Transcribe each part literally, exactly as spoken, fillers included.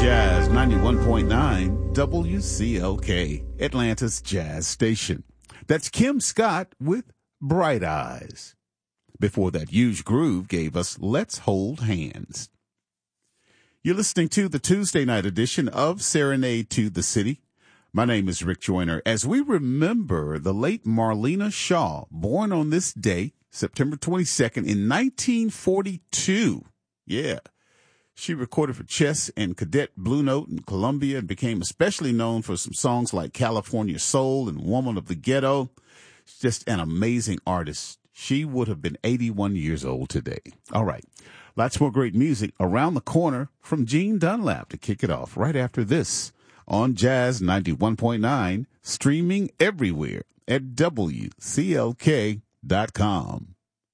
Jazz ninety-one point nine W C L K, Atlanta's jazz station. That's Kim Scott with Bright Eyes. Before that, Huge Groove gave us Let's Hold Hands. You're listening to the Tuesday night edition of Serenade to the City. My name is Rick Joyner. As we remember the late Marlena Shaw, born on this day, September twenty-second, in nineteen forty-two. Yeah. She recorded for Chess and Cadet Blue Note in Columbia and became especially known for some songs like California Soul and Woman of the Ghetto. She's just an amazing artist. She would have been eighty-one years old today. All right. Lots more great music around the corner from Gene Dunlap to kick it off right after this on Jazz ninety-one point nine, streaming everywhere at W C L K dot com.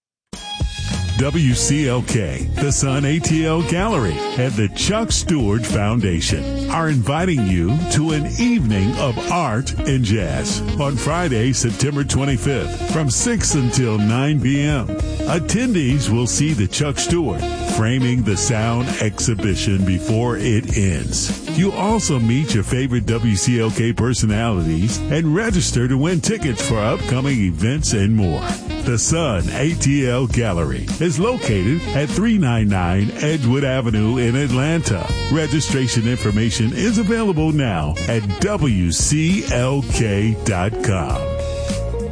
W C L K, the Sun A T L Gallery, and the Chuck Stewart Foundation are inviting you to an evening of art and jazz on Friday, September twenty-fifth from six until nine p.m. Attendees will see the Chuck Stewart Framing the Sound exhibition before it ends. You'll also meet your favorite W C L K personalities and register to win tickets for upcoming events and more. The Sun A T L Gallery is located at three ninety-nine Edgewood Avenue in Atlanta. Registration information is available now at W C L K dot com.